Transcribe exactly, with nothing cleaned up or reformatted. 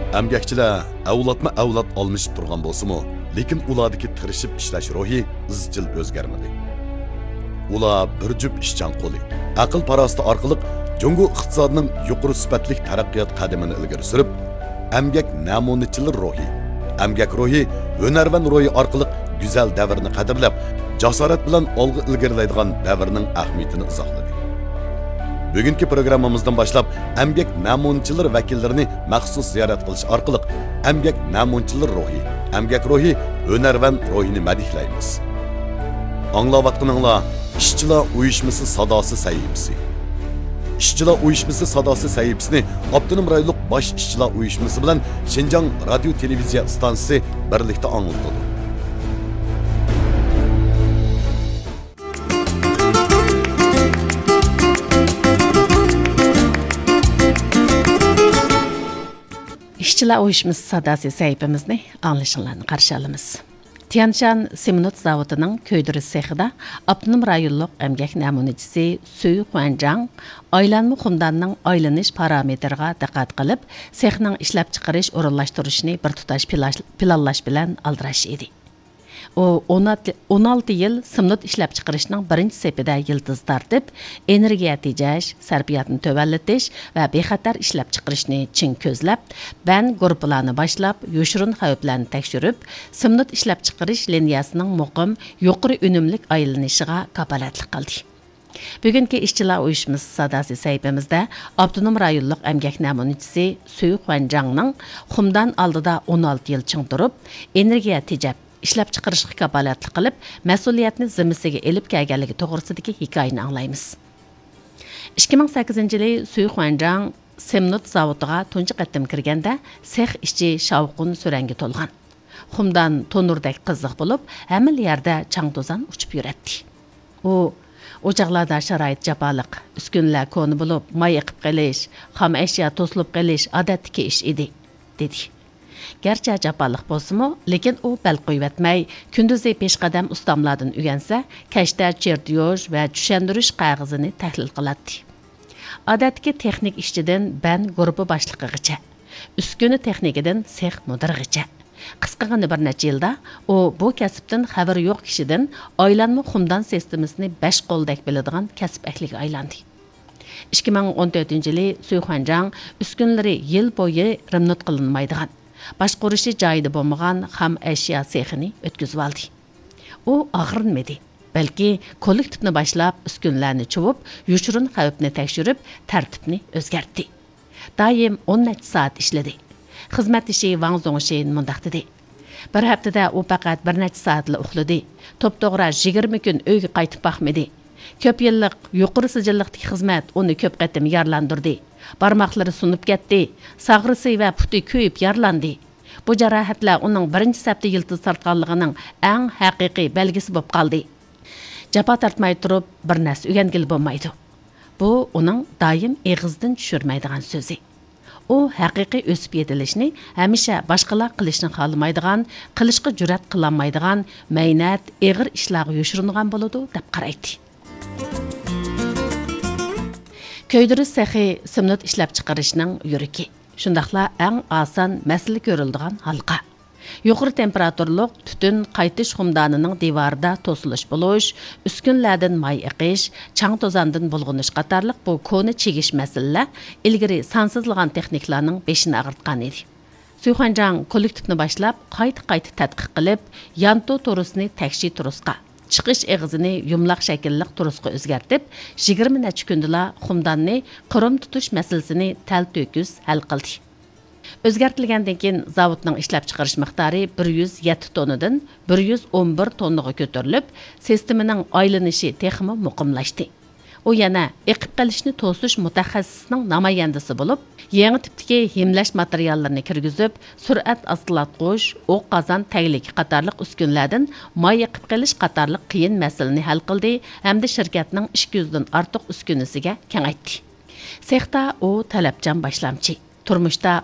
Əmgəkçilər avlodma avlod almışıb turgan bolsa-mı, lekin ulardaki tirishib ishlash ruhi izchil o'zgarmadi. Ular bir jup ishchan qo'li, aql parasti orqali Jungo iqtisodining yuqori sifatli taraqqiyot qadamini ilgari surib, əmgak namunatchilik ruhi, əmgak ruhi, hunarvan ruhi orqali go'zal davrni qadrlab, jasorat bilan olg'a ilgarilaydigan davrning ahamiyatini izohladi. Bugungi programmamizdan boshlab əmgak namunatchilar vakillarini maxsus ziyorat qilish orqali əmgak namunatchilar ruhi, əmgak ruhi, hunarvan ruhini madihlaymiz. Anglayotganinglar ishchilar uyushmasi sadosi sahifasi. İşçilar uyushmasi sadosi sahifasini Abdunum rayonluq bosh ishchilar uyushmasi bilan Şinjan radio televiziya stansiyasi birlikda anglatadi. İşçilar uyushmasi sadosi sahifamizni anglashinglarni qarshi olamiz. Tianshan Seminot zavodining Köydürüz sexida Abdunum rayonluq əmgək namunatchisi Süy Xuanjang aylanma xumdanning aylanish parametriga diqqat qilib, sexning ishlab chiqarish o'rinlashtirishni bir tutash planlash bilan aldirash edi. O o'n olti yil simnot ishlab chiqarishning birinchi sepida yıldız tartib, energiya tejash, sarfiyatni tövallatish va bexatar ishlab chiqarishni chin ko'zlab, ban guruhlarni boshlab, yoshirun xavflarni tekshirib, simnot ishlab chiqarish liniyasining muqim, yuqori unumlik aylanishiga kapolatlik qildi. Bugungi ishchilar uyushmasi sadosi sahifamizda Abdunum rayonluq əmgək namunatchisi Süy Xuanjangning xumdan oldida o'n olti yil ching turib, energiya tejab ishlab chiqarishga kapolatlik qilib, mas'uliyatni zimmasiga elib kelganligi to'g'risidagi hikoyani anglaymiz. ikki ming sakkizinchi yili Süy Xuanjang Semnot zavodiga tunji qatim kirganda sex ishchi shavqun suranga to'lgan. Xumdan tonurdek qiziq bo'lib, hamma yerda chang to'zon uchib yuradi. U o'choqlarda sharoit jafoliq, uskunlar koni bo'lib, may yiqib qolish, xom ashyo to'silib qolish odatdagi ish edi, dedi. Gerçi jafoliq bo'lsa-mu, lekin u bal qo'yvatmay, kunduzi peshqadam ustamlardan o'rgansa, kashta chertyoj va tushandirish qog'ozini tahlil qiladi. Odatdagi texnik ishchidan ban guruhi boshlig'igacha, uskuni texnikadan sex mudirg'icha. Qisqagina bir necha yilda u bu kasbdan xabari yo'q kishidan aylanma xumdan sistemasini besh qo'ldek biladigan kasb ahliga aylandi. ikki ming o'n to'rtinchi yili Süy Xuanjang uskunlari yil bo'yi remont qilinmaydigan, boshqurishi joyida bo'lmagan xam ashyo sexini o'tkazib oldi. U og'rinmadi, balki kollektivni boshlab uskunlarni chuvib, yushurun xavfni tekshirib, tartibni o'zgartdi. Doim o'n necha soat ishladi. Xizmat ishi Wang Zongshin mundaq dedi. Bir haftada u faqat bir necha soatla uxladi. To'p-to'g'ri yigirma kun uyga qaytib baxmadi. Ko'p yillik yuqori sijillikdagi xizmat uni ko'p qatim yarlandirdi. Barmoqlari sunib ketdi, sag'risi va puti kuyib yarlandi. Bu jarohatlar uning birinchi safda yildiz tortganligining eng haqiqiy belgisi bo'lib qoldi. Jafo tortmay turib bir narsa o'rgangil bo'lmaydi. Bu uning doim eg'izdan tushirmaydigan so'zi. U haqiqiy o'sib yetilishni hamisha boshqalar qilishni xohlamaydigan, qilishga jur'at qilolmaydigan, maynat, eg'ir ishlarga yoshiringan bo'ladi deb qaraydi. Köydürüz sexi simnot ishlab chiqarishning yuriki. Shundaqla eng oson masala ko'riladigan halqa. Yuqori temperaturliq tutun qaytish xumdonining devorida to'silish bo'lish, uskunlardan may iqish, chang to'zondan bulg'unish qatorliq bu koni chegish masalalar ilgari sansizlagan texniklarning beshini ag'irtgan edi. Süy Xuanjang kollektivni boshlab, qayta-qayta tadqiq qilib, yanto turusni takshi turusqa, chiqish eg'izini yumloq shaklliq turusqa o'zgartib, yigirma necha kundala xumdonni qurum tutish masalasini tal-to'kis hal qildi. O'zgartirilgandan keyin zavodning ishlab chiqarish miqdori bir yuz yetti tonnadan bir yuz o'n bir tonnaga ko'tarilib, sistemaning aylanishi texmi muqimlashdi. U yana eqib qilishni to'sish mutaxassisining namoyandasi bo'lib, yangi tipdagi himlash materiallarini kirgizib, sur'at aslatqish, o'q qozon tagligi qatorliq uskunlardan may eqib qilish qatorliq qiyin masalani hal qildi hamda shirkatning ikki yuz dan ortiq uskunasiga kengaytdi. Sexda u talabchan boshlamchi. Turmuşda